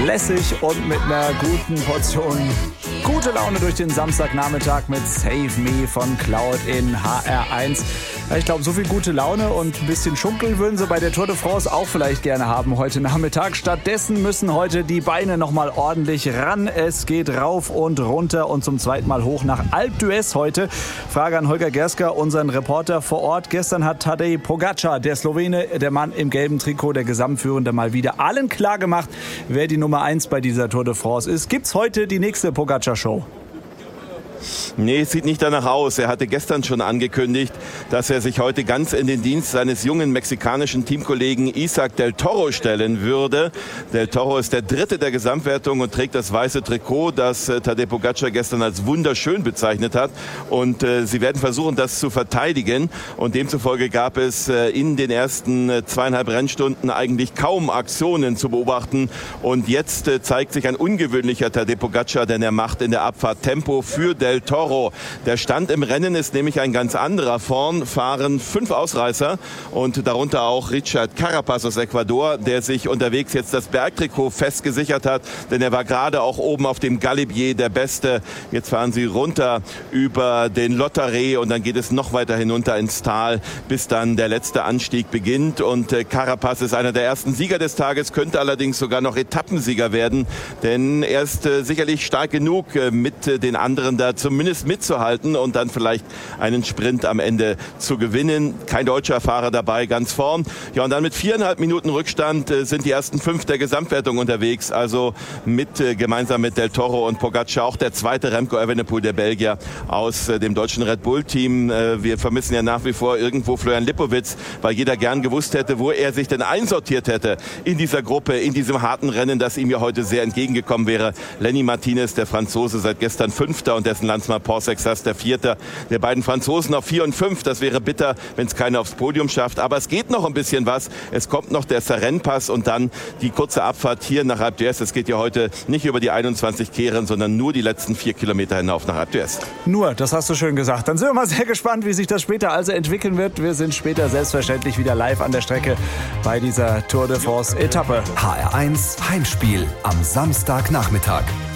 lässig und mit einer guten Portion gute Laune durch den Samstagnachmittag mit Save Me von Cloud in HR1. Ich glaube, so viel gute Laune und ein bisschen Schunkeln würden sie bei der Tour de France auch vielleicht gerne haben heute Nachmittag. Stattdessen müssen heute die Beine nochmal ordentlich ran. Es geht rauf und runter und zum zweiten Mal hoch nach Alpe d'Huez heute. Frage an Holger Gersker, unseren Reporter vor Ort. Gestern hat Tadej Pogačar, der Slowene, der Mann im gelben Trikot, der Gesamtführende, mal wieder allen klar gemacht, wer die Nummer 1 bei dieser Tour de France ist. Gibt's heute die nächste Pogačar-Show? Nee, es sieht nicht danach aus. Er hatte gestern schon angekündigt, dass er sich heute ganz in den Dienst seines jungen mexikanischen Teamkollegen Isaac Del Toro stellen würde. Del Toro ist der Dritte der Gesamtwertung und trägt das weiße Trikot, das Tadej Pogačar gestern als wunderschön bezeichnet hat. Und sie werden versuchen, das zu verteidigen. Und demzufolge gab es in den ersten 2,5 Rennstunden eigentlich kaum Aktionen zu beobachten. Und jetzt zeigt sich ein ungewöhnlicher Tadej Pogačar, denn er macht in der Abfahrt Tempo für Del Toro. Der Stand im Rennen ist nämlich ein ganz anderer. Vorn fahren 5 Ausreißer und darunter auch Richard Carapaz aus Ecuador, der sich unterwegs jetzt das Bergtrikot festgesichert hat, denn er war gerade auch oben auf dem Galibier der Beste. Jetzt fahren sie runter über den Lottaré und dann geht es noch weiter hinunter ins Tal, bis dann der letzte Anstieg beginnt. Und Carapaz ist einer der ersten Sieger des Tages, könnte allerdings sogar noch Etappensieger werden, denn er ist sicherlich stark genug, mit den anderen da zumindest mitzuhalten und dann vielleicht einen Sprint am Ende zu gewinnen. Kein deutscher Fahrer dabei, ganz vorn. Ja, und dann mit 4,5 Minuten Rückstand sind die ersten 5 der Gesamtwertung unterwegs. Also gemeinsam mit Del Toro und Pogačar auch der zweite Remco Evenepoel, der Belgier aus dem deutschen Red Bull-Team. Wir vermissen ja nach wie vor irgendwo Florian Lipowitz, weil jeder gern gewusst hätte, wo er sich denn einsortiert hätte in dieser Gruppe, in diesem harten Rennen, das ihm ja heute sehr entgegengekommen wäre. Lenny Martinez, der Franzose, seit gestern 5. und dessen Landsmann Paul Sexas, der 4. der beiden Franzosen auf 4 und 5. Das wäre bitter, wenn es keiner aufs Podium schafft. Aber es geht noch ein bisschen was. Es kommt noch der Sarenne-Pass und dann die kurze Abfahrt hier nach Alpe d'Huez. Es geht ja heute nicht über die 21 Kehren, sondern nur die letzten 4 Kilometer hinauf nach Alpe d'Huez. Nur, das hast du schön gesagt. Dann sind wir mal sehr gespannt, wie sich das später also entwickeln wird. Wir sind später selbstverständlich wieder live an der Strecke bei dieser Tour de France-Etappe. HR1 Heimspiel am Samstagnachmittag.